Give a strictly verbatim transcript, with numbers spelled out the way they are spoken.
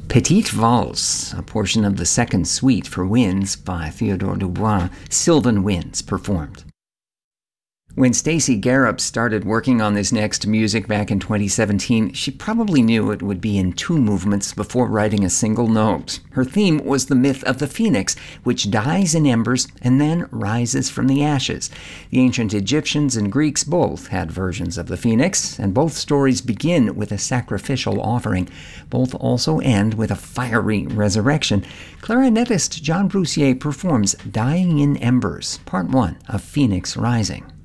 Petite Valse, a portion of the second suite for winds by Theodore Dubois, Sylvan Winds performed. When Stacy Garup started working on this next music back in twenty seventeen, she probably knew it would be in two movements before writing a single note. Her theme was the myth of the phoenix, which dies in embers and then rises from the ashes. The ancient Egyptians and Greeks both had versions of the phoenix, and both stories begin with a sacrificial offering. Both also end with a fiery resurrection. Clarinetist John Brussier performs Dying in Embers, Part one of Phoenix Rising.